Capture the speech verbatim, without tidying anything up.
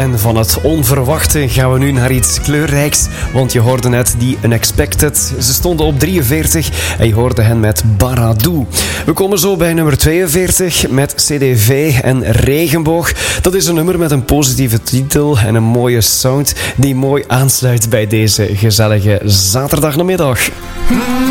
En van het onverwachte gaan we nu naar iets kleurrijks. Want je hoorde net die Unexpected. Ze stonden op drieënveertig en je hoorde hen met Baradou. We komen zo bij nummer tweeënveertig met C D V en Regenboog. Dat is een nummer met een positieve titel en een mooie sound die mooi aansluit bij deze gezellige zaterdagnamiddag.